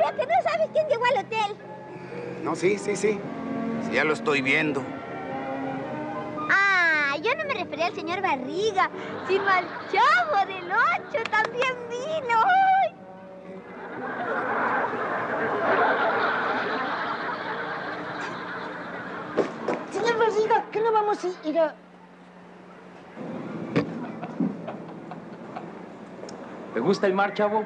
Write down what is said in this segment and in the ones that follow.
Veo que no sabes quién llegó al hotel. No, sí. Sí, ya lo estoy viendo. Ah, yo no me refería al señor Barriga, sino al Chavo del 8. También vino. ¡Ay! Señor Barriga, ¿qué no vamos a ir a...? ¿Te gusta el mar, Chavo?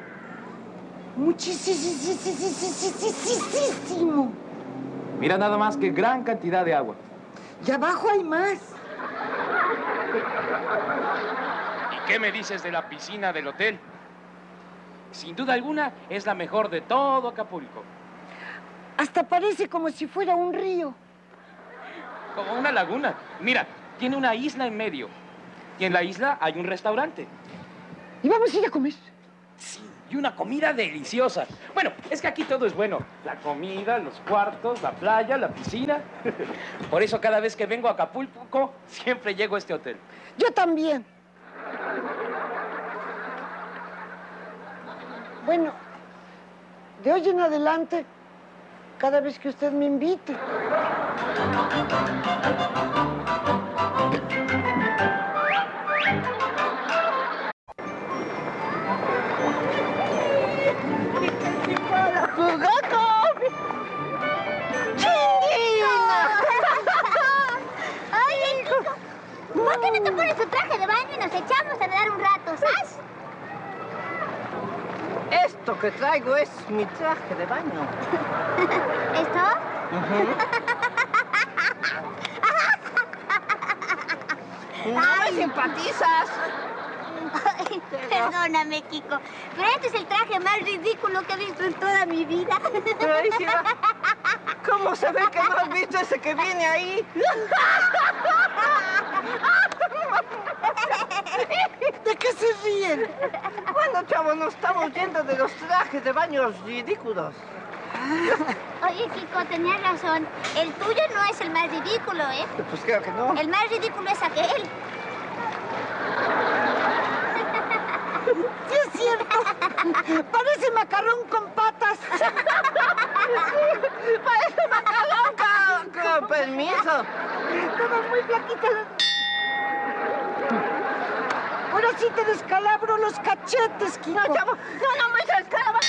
Muchísimo. Mira nada más que gran cantidad de agua. Y abajo hay más. ¿Y qué me dices de la piscina del hotel? Sin duda alguna, es la mejor de todo Acapulco. Hasta parece como si fuera un río. Como una laguna. Mira, tiene una isla en medio. Y en la isla hay un restaurante. ¿Y vamos a ir a comer? Sí, y una comida deliciosa. Bueno, es que aquí todo es bueno. La comida, los cuartos, la playa, la piscina. Por eso cada vez que vengo a Acapulco, siempre llego a este hotel. Yo también. Bueno, de hoy en adelante, cada vez que usted me invite. Oye, Kiko, ¿por qué no te pones tu traje de baño y nos echamos a nadar un rato, ¿sabes? Esto que traigo es mi traje de baño. ¿Esto? No me simpatizas. Ay, perdóname, Kiko, pero este es el traje más ridículo que he visto en toda mi vida. Ay, sí, ¿cómo se ve que no has visto ese que viene ahí? ¿De qué se ríen? Bueno, chavos, nos estamos yendo de los trajes de baños ridículos. Oye, Kiko, tenías razón. El tuyo no es el más ridículo, ¿eh? Pues creo que no. El más ridículo es aquel. Sí, es cierto. Parece macarrón con patas. ¡Parece macarrón! Con permiso. Todas muy flaquitas. Ahora sí te descalabro los cachetes, Kiko. No, chavo, no me descalabro.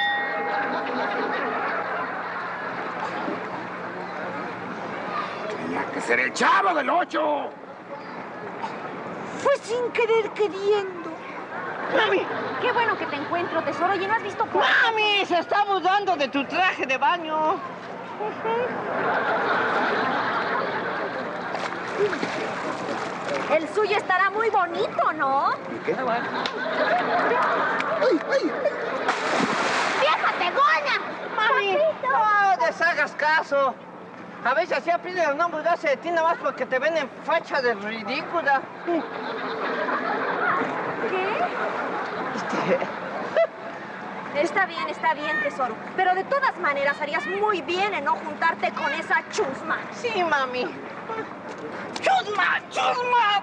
Tenía que ser el Chavo del 8. Fue sin querer queriendo. ¡Mami! Qué bueno que te encuentro, tesoro. Oye, ¿no has visto por... ¡Mami! Se está burlando de tu traje de baño. El suyo estará muy bonito, ¿no? ¿Qué? ¡Vieja pegona! ¡Mami! No deshagas caso. A veces ya piden el nombre de hace ti nada más porque te ven en facha de ridícula. ¿Qué? Está bien, tesoro. Pero de todas maneras harías muy bien en no juntarte con esa chusma. Sí, mami. ¡Chusma! ¡Chusma!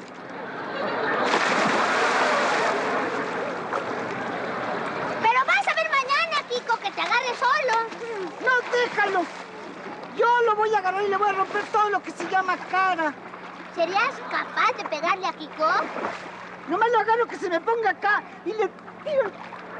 Pero vas a ver mañana, Kiko, que te agarre solo. No, déjalo. Yo lo voy a agarrar y le voy a romper todo lo que se llama cara. ¿Serías capaz de pegarle a Kiko? Nomás lo agarro que se me ponga acá y le tiro.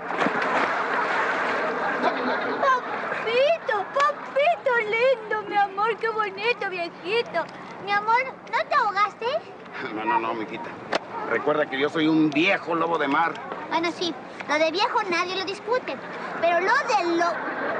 Papito lindo, mi amor, qué bonito, viejito. Mi amor, ¿no te ahogaste? No, mijita. Recuerda que yo soy un viejo lobo de mar. Bueno, sí, lo de viejo nadie lo discute, pero lo de lo...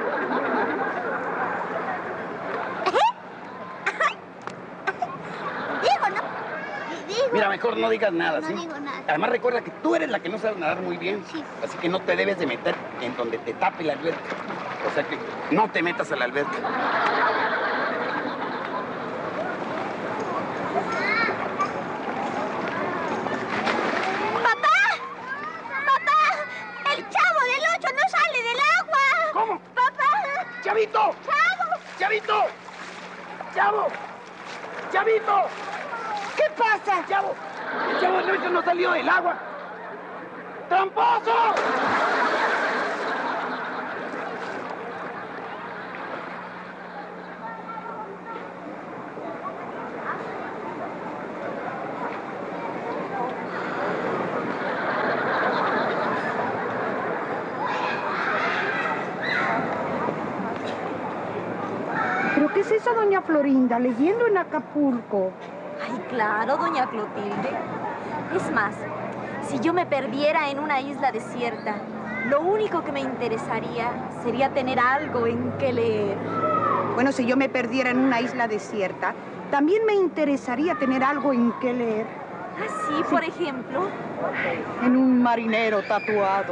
Digo, ¿no? Digo... Mira, mejor no digas nada, No ¿sí? digo nada. Además, recuerda que tú eres la que no sabe nadar muy bien. Sí. Así que no te debes de meter en donde te tape la alberca. O sea que no te metas a la alberca. ¡Papá! ¡El Chavo del 8 no sale del agua! ¿Cómo? ¡Papá! ¡Chavito! ¡Chavo! ¡Chavito! ¡Chavo! ¡Chavito! ¿Qué pasa? ¡Chavo! ¡El Chavo del 8 no salió del agua! ¡Tramposo! ¿Qué es eso, doña Florinda? Leyendo en Acapulco. Ay, claro, doña Clotilde. Es más, si yo me perdiera en una isla desierta, lo único que me interesaría sería tener algo en que leer. Bueno, si yo me perdiera en una isla desierta, también me interesaría tener algo en que leer. ¿Ah, sí, por ejemplo? En un marinero tatuado.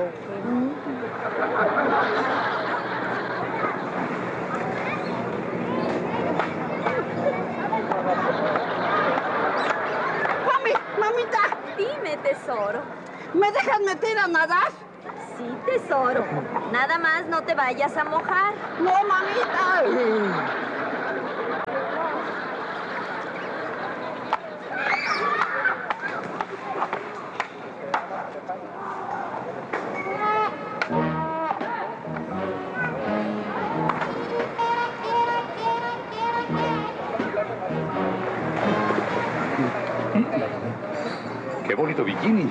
Mamita, Dime, tesoro. ¿me dejas meter a nadar? Sí, tesoro. Nada más no te vayas a mojar. No, mamita. ¡Qué bonito bikini!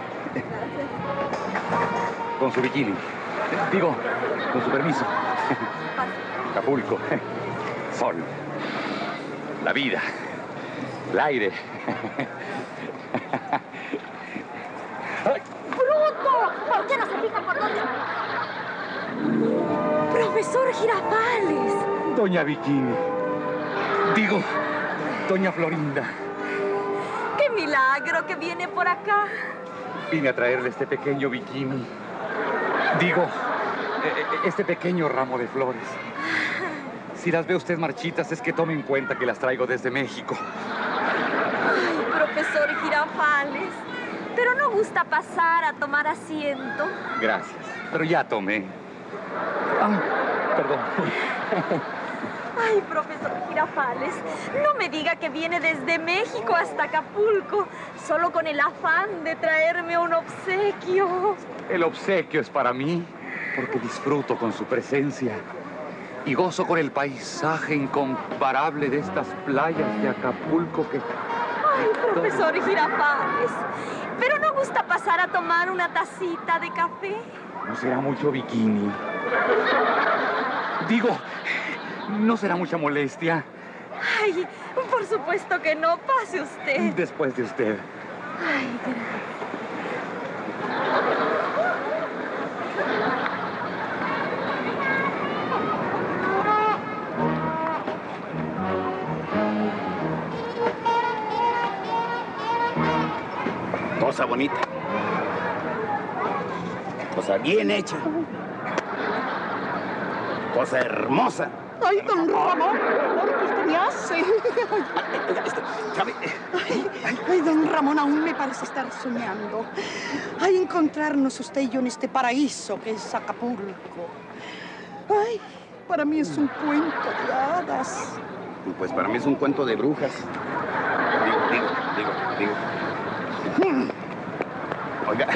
Con su bikini. Digo, con su permiso. Acapulco. Sol. La vida. El aire. ¡Bruto! ¿Por qué no se fija por dónde? ¡Profesor Girafales! Doña Bikini. Digo, doña Florinda. ¡Qué milagro que viene por acá! Vine a traerle este pequeño bikini. Digo, este pequeño ramo de flores. Si las ve usted marchitas, es que tome en cuenta que las traigo desde México. Ay, profesor Girafales. Pero no gusta pasar a tomar asiento. Gracias, pero ya tomé. Ah, perdón. Ay, profesor Girafales, no me diga que viene desde México hasta Acapulco, solo con el afán de traerme un obsequio. El obsequio es para mí, porque disfruto con su presencia y gozo con el paisaje incomparable de estas playas de Acapulco que... Ay, profesor Girafales, ¿pero no gusta pasar a tomar una tacita de café? ¿No será mucho bikini? Digo, ¿no será mucha molestia? Ay, por supuesto que no. Pase usted. Después de usted. Ay, gracias. Cosa bonita. Cosa bien hecha. Cosa hermosa. Ay, don Ramón, ¿por qué usted me hace? ¿Sabe? Ay, don Ramón, aún me parece estar soñando. Ay, encontrarnos usted y yo en este paraíso que es Acapulco. Ay, para mí es un cuento de hadas. Pues para mí es un cuento de brujas. Digo. Oiga.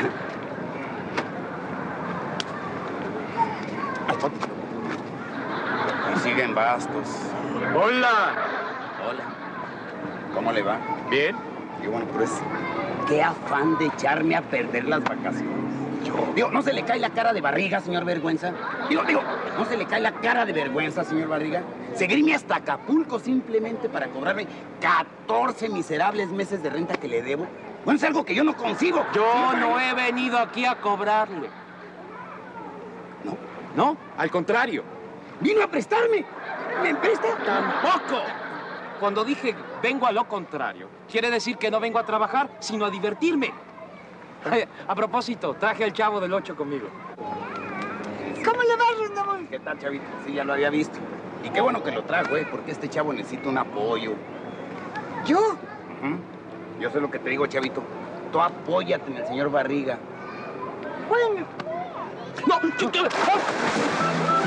Y siguen bastos. ¡Hola! Hola. ¿Cómo le va? ¿Bien? Y bueno, pues, qué afán de echarme a perder las vacaciones. Digo, ¿no se le cae la cara de barriga, señor Vergüenza? Digo, ¿no se le cae la cara de vergüenza, señor Barriga? Seguirme hasta Acapulco simplemente para cobrarme 14 miserables meses de renta que le debo. Bueno, es algo que yo no concibo. Yo no he venido aquí a cobrarle. ¿No? No, al contrario. Vino a prestarme. ¿Me presta? Tampoco. Cuando dije vengo a lo contrario, quiere decir que no vengo a trabajar, sino a divertirme. A propósito, traje al Chavo del 8 conmigo. ¿Cómo le va, Rondamón? ¿Qué tal, chavito? Sí, ya lo había visto. Y qué bueno que lo trajo, porque este chavo necesita un apoyo. ¿Yo? Yo sé lo que te digo, chavito. Tú apóyate en el señor Barriga. Bueno. ¡No!